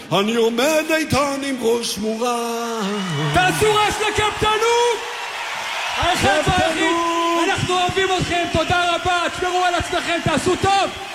אני עומד איתן עם ראש מורם. תעשו רעש לקפטנות! האחד והיחיד, אנחנו אוהבים אתכם, תודה רבה, תשמרו על עצמכם, תעשו טוב!